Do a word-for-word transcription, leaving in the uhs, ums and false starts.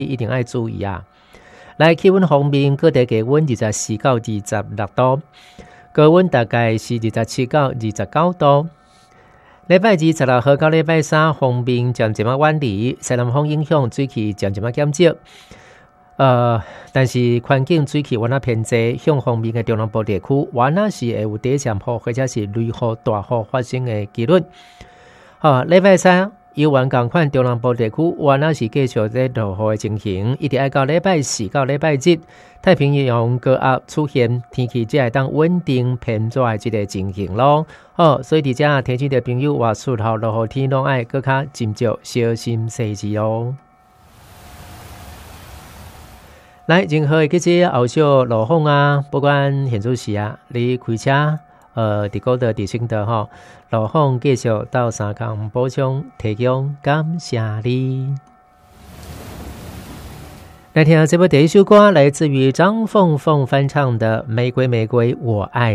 一定要注意啊。来，气温方面，各地低温二十四到二十六度，高温大概是二十七到二十九度。礼拜二十六号到礼拜三，方面渐渐啊远离，西南风影响，水汽渐渐啊减少。呃，但是环境水汽温啊偏低，向方面的中南部地区，温啊是会有第一阵雨或者是雷雨大雨发生的几率。好，礼拜三。有完同款中南部地区，原来是继续在落雨的情形，一直爱到礼拜四到礼拜日，太平洋高压出现，天气只会当稳定偏热这个情形咯。好，所以伫遮天气的朋友，外出后落雨天拢爱搁较斟酌小心细致哦。来，任何嘅即后续路况啊，不管现做时啊，你开车。呃，伫高德、伫新德吼，路况继续到三港补充提供，感谢你。来听这部第一首歌，来自于张凤凤翻唱的《玫瑰玫瑰我爱》。